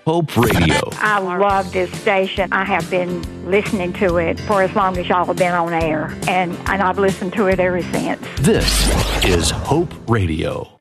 Hope Radio. I love this station. I have been listening to it for as long as y'all have been on air, and I've listened to it ever since. This is Hope Radio.